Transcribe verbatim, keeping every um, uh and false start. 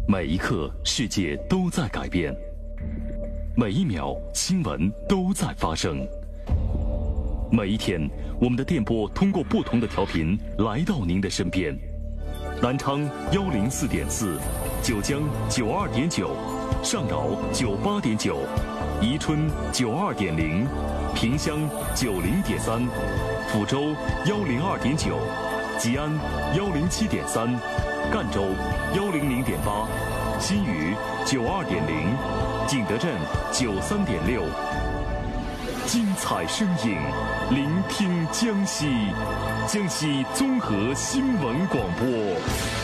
每一刻，世界都在改变；每一秒，新闻都在发生。每一天，我们的电波通过不同的调频来到您的身边。南昌幺零四点四，九江九二点九，上饶九八点九，宜春九二点零，萍乡九零点三，抚州幺零二点九，吉安幺零七点三，赣州幺零零点八，新余九二点零，景德镇九三点六。精彩声影，聆听江西，江西综合新闻广播。